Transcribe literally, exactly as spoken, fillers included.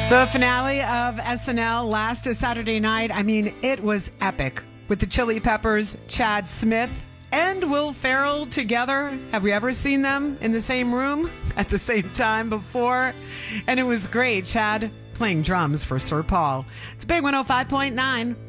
The finale of S N L last Saturday night, I mean, it was epic. With the Chili Peppers, Chad Smith, and Will Ferrell together. Have we ever seen them in the same room at the same time before? And it was great. Chad playing drums for Sir Paul. It's Big one oh five point nine.